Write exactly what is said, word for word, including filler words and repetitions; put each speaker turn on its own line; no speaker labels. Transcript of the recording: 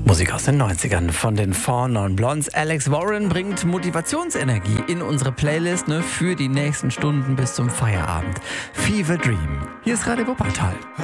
Musik aus den neunzigern von den Four Non Blondes. Alex Warren bringt Motivationsenergie in unsere Playlist, ne, für die nächsten Stunden bis zum Feierabend. Fever Dream. Hier ist Radio Wuppertal.